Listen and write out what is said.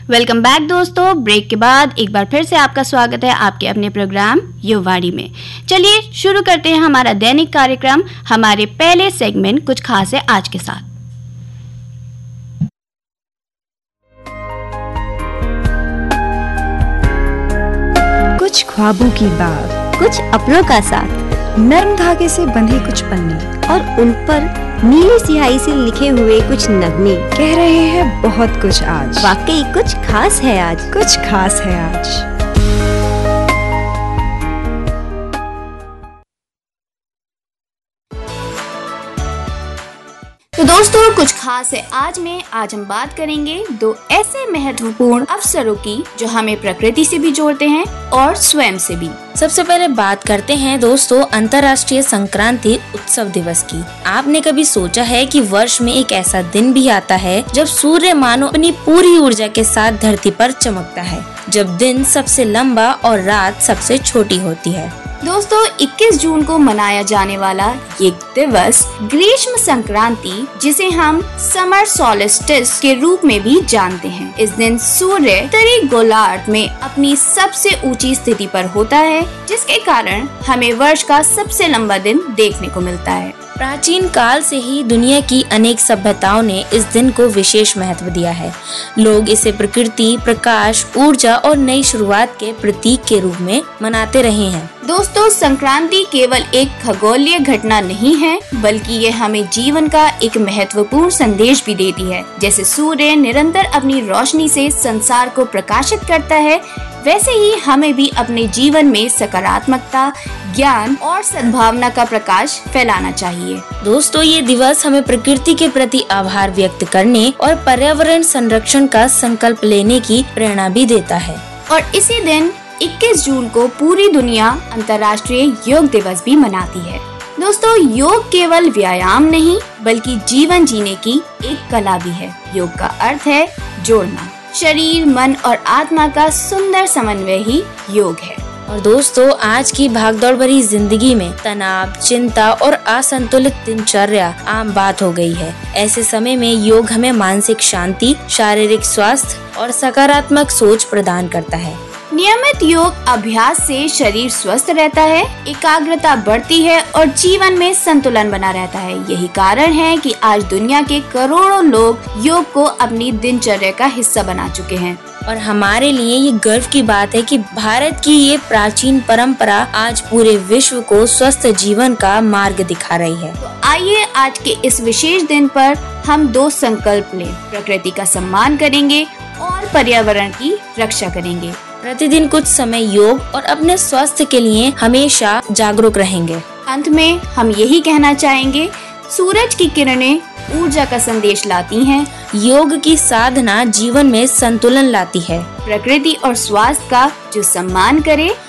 Welcome back दोस्तों। Break के बाद एक बार फिर से आपका स्वागत है आपके अपने प्रोग्राम युववाणी में। चलिए शुरू करते हैं हमारा दैनिक कार्यक्रम। हमारे पहले सेगमेंट कुछ खास है आज के साथ। कुछ ख्वाबों की बात, कुछ अपनों का साथ, नर्म धागे से बंधे कुछ पन्ने और उन पर नीली स्याही से लिखे हुए कुछ नगमे। कह रहे हैं बहुत कुछ आज, वाकई कुछ खास है आज, कुछ खास है आज। तो दोस्तों कुछ खास है आज हम बात करेंगे दो ऐसे महत्वपूर्ण अवसरों की जो हमें प्रकृति से भी जोड़ते हैं और स्वयं से भी। सबसे पहले बात करते हैं दोस्तों अंतर्राष्ट्रीय संक्रांति उत्सव दिवस की। आपने कभी सोचा है कि वर्ष में एक ऐसा दिन भी आता है जब सूर्य मानो अपनी पूरी ऊर्जा के साथ धरती पर चमकता है, जब दिन सबसे लंबा और रात सबसे छोटी होती है। दोस्तों 21 जून को मनाया जाने वाला ये दिवस ग्रीष्म संक्रांति, जिसे हम समर सोलिस्टिस के रूप में भी जानते हैं। इस दिन सूर्य उत्तरी गोलार्ध में अपनी सबसे ऊंची स्थिति पर होता है, जिसके कारण हमें वर्ष का सबसे लंबा दिन देखने को मिलता है। प्राचीन काल से ही दुनिया की अनेक सभ्यताओं ने इस दिन को विशेष महत्व दिया है। लोग इसे प्रकृति, प्रकाश, ऊर्जा और नई शुरुआत के प्रतीक के रूप में मनाते रहे हैं। दोस्तों संक्रांति केवल एक खगोलीय घटना नहीं है, बल्कि ये हमें जीवन का एक महत्वपूर्ण संदेश भी देती है। जैसे सूर्य निरंतर अपनी रोशनी से संसार को प्रकाशित करता है, वैसे ही हमें भी अपने जीवन में सकारात्मकता, ज्ञान और सद्भावना का प्रकाश फैलाना चाहिए। दोस्तों ये दिवस हमें प्रकृति के प्रति आभार व्यक्त करने और पर्यावरण संरक्षण का संकल्प लेने की प्रेरणा भी देता है। और इसी दिन 21 जून को पूरी दुनिया अंतर्राष्ट्रीय योग दिवस भी मनाती है। दोस्तों योग केवल व्यायाम नहीं बल्कि जीवन जीने की एक कला भी है। योग का अर्थ है जोड़ना। शरीर, मन और आत्मा का सुंदर समन्वय ही योग है। और दोस्तों आज की भागदौड़ भरी जिंदगी में तनाव, चिंता और असंतुलित दिनचर्या आम बात हो गई है। ऐसे समय में योग हमें मानसिक शांति, शारीरिक स्वास्थ्य और सकारात्मक सोच प्रदान करता है। नियमित योग अभ्यास से शरीर स्वस्थ रहता है, एकाग्रता बढ़ती है और जीवन में संतुलन बना रहता है। यही कारण है कि आज दुनिया के करोड़ों लोग योग को अपनी दिनचर्या का हिस्सा बना चुके हैं। और हमारे लिए ये गर्व की बात है कि भारत की ये प्राचीन परंपरा आज पूरे विश्व को स्वस्थ जीवन का मार्ग दिखा रही है। तो आइए आज के इस विशेष दिन पर हम दो संकल्प लें। प्रकृति का सम्मान करेंगे और पर्यावरण की रक्षा करेंगे। प्रतिदिन कुछ समय योग और अपने स्वास्थ्य के लिए हमेशा जागरूक रहेंगे। अंत में हम यही कहना चाहेंगे, सूरज की किरणें ऊर्जा का संदेश लाती हैं। योग की साधना जीवन में संतुलन लाती है। प्रकृति और स्वास्थ्य का जो सम्मान करे